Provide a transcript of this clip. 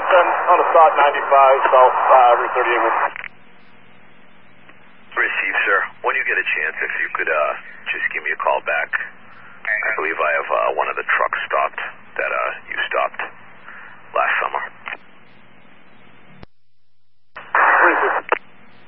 on a spot 95 South Route 38. Receive, sir. When you get a chance, if you could just give me a